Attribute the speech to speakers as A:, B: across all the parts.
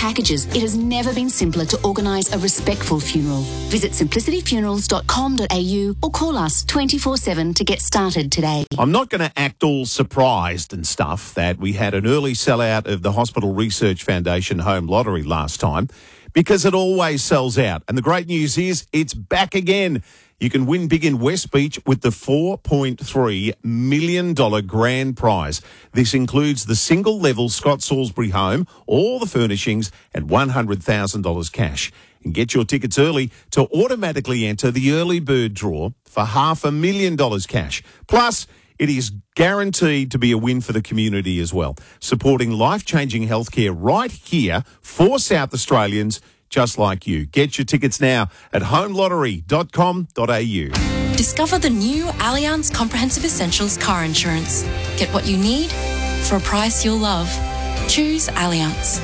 A: packages, it has never been simpler to organise a respectful funeral. Visit simplicityfunerals.com.au or call us 24/7 to get started today.
B: I'm not going to act all surprised and stuff that we had an early sellout of the Hospital Research Foundation Home Lottery last time, because it always sells out. And the great news is it's back again. You can win big in West Beach with the $4.3 million grand prize. This includes the single-level Scott Salisbury home, all the furnishings, and $100,000 cash. And get your tickets early to automatically enter the early bird draw for $500,000 cash. Plus, it is guaranteed to be a win for the community as well, supporting life-changing healthcare right here for South Australians just like you. Get your tickets now at homelottery.com.au.
C: Discover the new Allianz Comprehensive Essentials car insurance. Get what you need for a price you'll love. Choose Allianz.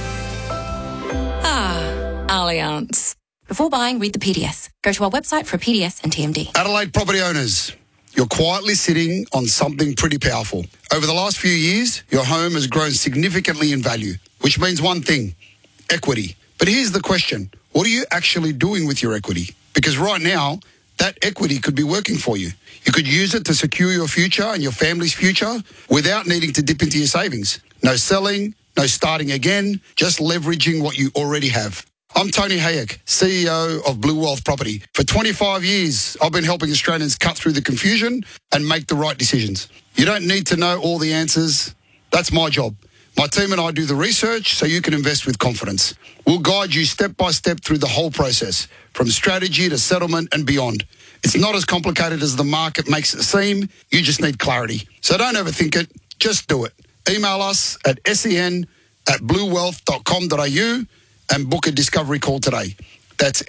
C: Allianz. Before buying, read the PDS. Go to our website for a PDS and TMD.
D: Adelaide property owners, you're quietly sitting on something pretty powerful. Over the last few years, your home has grown significantly in value, which means one thing, equity. But here's the question. What are you actually doing with your equity? Because right now, that equity could be working for you. You could use it to secure your future and your family's future without needing to dip into your savings. No selling, no starting again, just leveraging what you already have. I'm Tony Hayek, CEO of Blue Wealth Property. For 25 years, I've been helping Australians cut through the confusion and make the right decisions. You don't need to know all the answers. That's my job. My team and I do the research so you can invest with confidence. We'll guide you step by step through the whole process, from strategy to settlement and beyond. It's not as complicated as the market makes it seem. You just need clarity. So don't overthink it. Just do it. Email us at sen@bluewealth.com.au and book a discovery call today. That's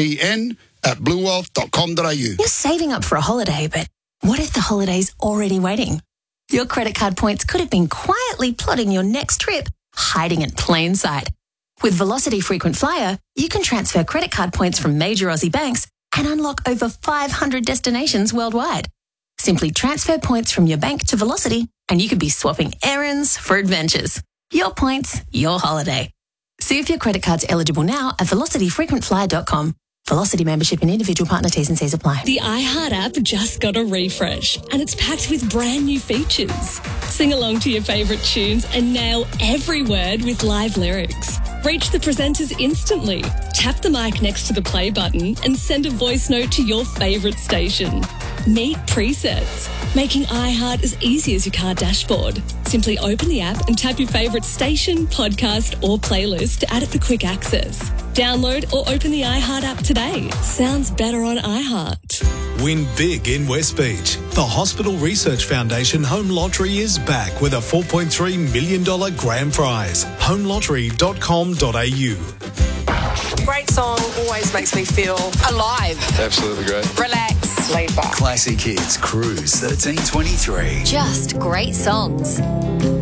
D: sen@bluewealth.com.au.
E: You're saving up for a holiday, but what if the holiday's already waiting? Your credit card points could have been quietly plotting your next trip, hiding in plain sight. With Velocity Frequent Flyer, you can transfer credit card points from major Aussie banks and unlock over 500 destinations worldwide. Simply transfer points from your bank to Velocity and you could be swapping errands for adventures. Your points, your holiday. See if your credit card's eligible now at velocityfrequentflyer.com. Velocity membership and individual partner T's and C's apply.
F: The iHeart app just got a refresh and it's packed with brand new features. Sing along to your favourite tunes and nail every word with live lyrics. Reach the presenters instantly. Tap the mic next to the play button and send a voice note to your favourite station. Meet presets, making iHeart as easy as your car dashboard. Simply open the app and tap your favourite station, podcast or playlist to add it for quick access. Download or open the iHeart app today. Sounds better on iHeart.
G: Win big in West Beach. The Hospital Research Foundation Home Lottery is back with a $4.3 million grand prize. homelottery.com.au.
H: Great song, always makes me feel alive.
I: Absolutely great.
H: Relax. Laid back.
J: Classic Hits Cruise 1323.
C: Just great songs.